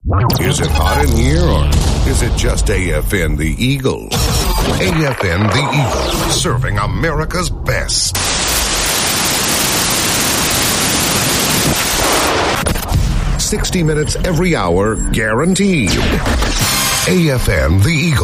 Is it hot in here, or is it just AFN the Eagle? AFN the Eagle, serving America's best. "60 minutes every hour, guaranteed." AFN the Eagle.